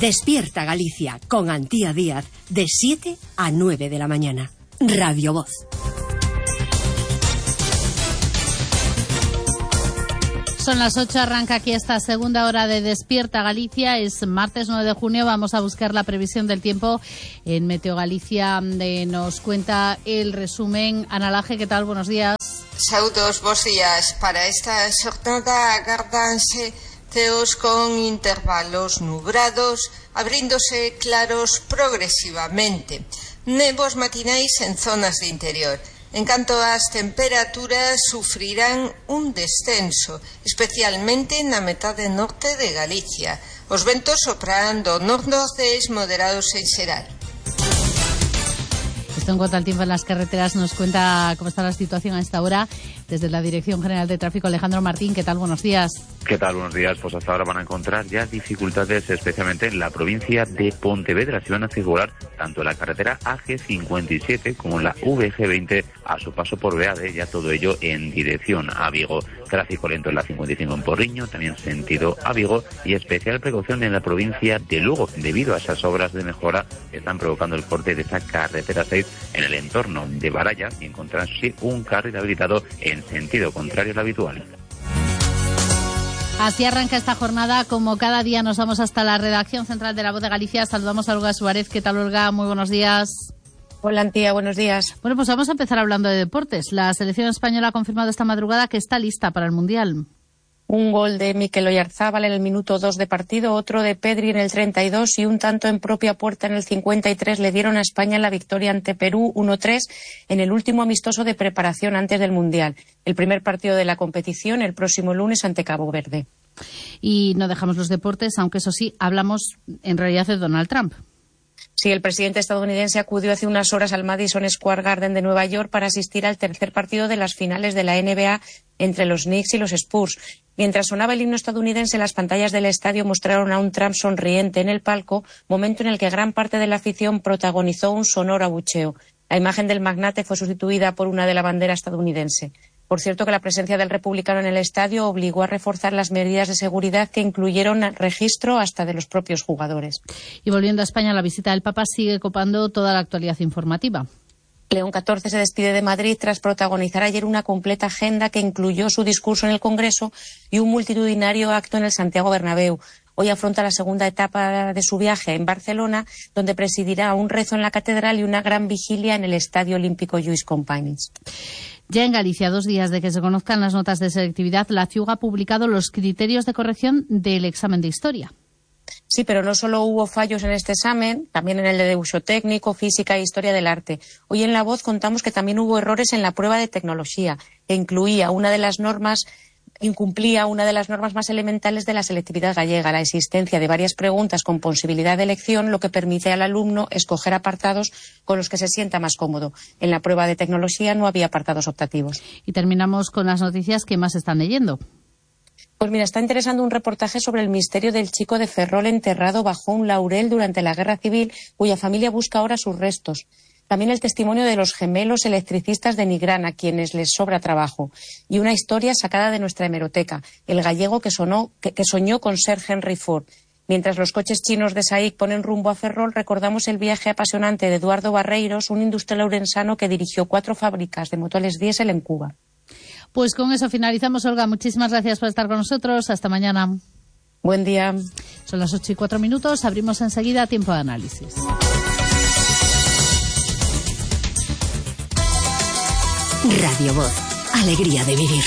Despierta Galicia con Antía Díaz de 7 a 9 de la mañana. Radio Voz. Son las 8, arranca aquí esta segunda hora de Despierta Galicia. Es martes 9 de junio, vamos a buscar la previsión del tiempo en Meteo Galicia. Nos cuenta el resumen. Ana Laje, ¿qué tal? Buenos días. Saúdos, bos días. Para esta xornada agárdanse ceos con intervalos nubrados, abríndose claros progresivamente. Nevos matinais en zonas de interior. En canto ás temperaturas, sufrirán un descenso, especialmente na metade norte de Galicia. Os ventos soprarán do nordocés moderados en xeral. Esto en cuanto al tiempo en las carreteras, nos cuenta cómo está la situación a esta hora desde la Dirección General de Tráfico. Alejandro Martín, ¿qué tal? Buenos días. ¿Qué tal? Buenos días. Pues hasta ahora van a encontrar ya dificultades, especialmente en la provincia de Pontevedra. Se van a circular tanto en la carretera AG57 como en la VG20 a su paso por Beade, ya todo ello en dirección a Vigo. Tráfico lento en la 55 en Porriño, también sentido a Vigo, y especial precaución en la provincia de Lugo, debido a esas obras de mejora que están provocando el corte de esa carretera 6 en el entorno de Baralla, y encontrarse un carril habilitado en sentido contrario al habitual. Así arranca esta jornada. Como cada día nos vamos hasta la redacción central de La Voz de Galicia. Saludamos a Olga Suárez. ¿Qué tal, Olga? Muy buenos días. Hola, Antía, buenos días. Bueno, pues vamos a empezar hablando de deportes. La selección española ha confirmado esta madrugada que está lista para el Mundial. Un gol de Mikel Oyarzábal en el minuto 2 de partido, otro de Pedri en el 32 y un tanto en propia puerta en el 53 le dieron a España la victoria ante Perú 1-3 en el último amistoso de preparación antes del Mundial. El primer partido de la competición el próximo lunes ante Cabo Verde. Y no dejamos los deportes, aunque eso sí, hablamos en realidad de Donald Trump. Sí, el presidente estadounidense acudió hace unas horas al Madison Square Garden de Nueva York para asistir al tercer partido de las finales de la NBA entre los Knicks y los Spurs. Mientras sonaba el himno estadounidense, las pantallas del estadio mostraron a un Trump sonriente en el palco, momento en el que gran parte de la afición protagonizó un sonoro abucheo. La imagen del magnate fue sustituida por una de la bandera estadounidense. Por cierto, que la presencia del republicano en el estadio obligó a reforzar las medidas de seguridad que incluyeron registro hasta de los propios jugadores. Y volviendo a España, la visita del Papa sigue copando toda la actualidad informativa. León XIV se despide de Madrid tras protagonizar ayer una completa agenda que incluyó su discurso en el Congreso y un multitudinario acto en el Santiago Bernabéu. Hoy afronta la segunda etapa de su viaje en Barcelona, donde presidirá un rezo en la catedral y una gran vigilia en el Estadio Olímpico Lluís Companys. Ya en Galicia, 2 días de que se conozcan las notas de selectividad, la CIUG ha publicado los criterios de corrección del examen de historia. Sí, pero no solo hubo fallos en este examen, también en el de uso técnico, física e historia del arte. Hoy en La Voz contamos que también hubo errores en la prueba de tecnología, que incumplía una de las normas más elementales de la selectividad gallega, la existencia de varias preguntas con posibilidad de elección, lo que permite al alumno escoger apartados con los que se sienta más cómodo. En la prueba de tecnología no había apartados optativos. Y terminamos con las noticias que más están leyendo. Pues mira, está interesando un reportaje sobre el misterio del chico de Ferrol enterrado bajo un laurel durante la Guerra Civil, cuya familia busca ahora sus restos. También el testimonio de los gemelos electricistas de Nigrán, a quienes les sobra trabajo. Y una historia sacada de nuestra hemeroteca, el gallego que soñó con ser Henry Ford. Mientras los coches chinos de SAIC ponen rumbo a Ferrol, recordamos el viaje apasionante de Eduardo Barreiros, un industrial ourensano que dirigió 4 fábricas de motores diésel en Cuba. Pues con eso finalizamos, Olga. Muchísimas gracias por estar con nosotros. Hasta mañana. Buen día. Son las 8:04. Abrimos enseguida tiempo de análisis. Radio Voz. Alegría de vivir.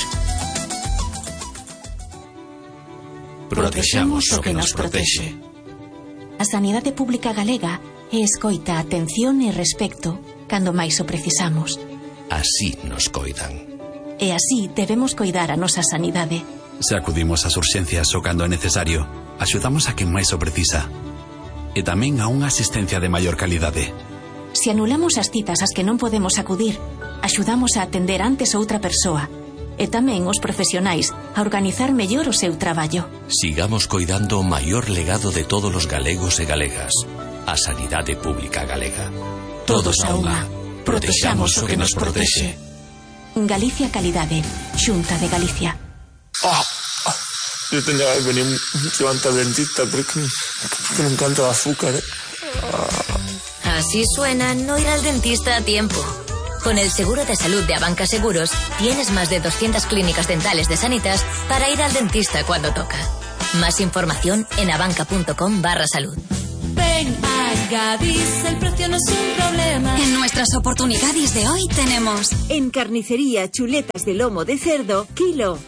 Protexamos o que nos protexe. A sanidade pública galega é escoita, atención e respecto cando máis o precisamos. Así nos coidan. E así debemos coidar a nosa sanidade. Se acudimos ás urxencias o cando é necesario, axudamos a quen máis o precisa. E tamén a unha asistencia de maior calidade. Se anulamos as citas ás que non podemos acudir, axudamos a atender antes outra persoa. E tamén os profesionais a organizar mellor o seu traballo. Sigamos coidando o maior legado de todos os galegos e galegas. A sanidade pública galega. Todos a unha. Protexamos o que nos protexe. Galicia Calidade, Xunta de Galicia. Yo tendría que haber venido mucho antes al dentista, pero es que me encanta el azúcar, ¿eh? Así suena no ir al dentista a tiempo. Con el seguro de salud de Abanca Seguros, tienes más de 200 clínicas dentales de Sanitas para ir al dentista cuando toca. Más información en abanca.com/salud. Ven a Gadis, el precio no es un problema. En nuestras oportunidades de hoy tenemos... En carnicería, chuletas de lomo de cerdo, kilo,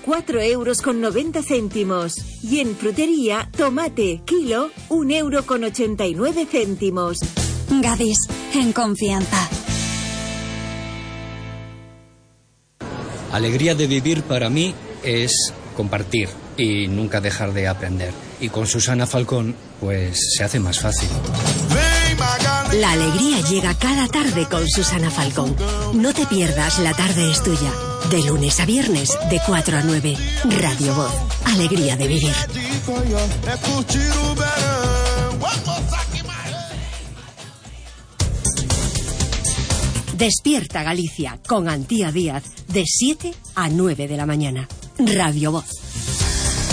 4,90 €. Y en frutería, tomate, kilo, 1,89 €. Gadis, en confianza. Alegría de vivir para mí es compartir y nunca dejar de aprender. Y con Susana Falcón, pues se hace más fácil. La alegría llega cada tarde con Susana Falcón. No te pierdas La Tarde es Tuya. De lunes a viernes, de 4 a 9. Radio Voz. Alegría de vivir. Despierta Galicia con Antía Díaz de 7 a 9 de la mañana. Radio Voz.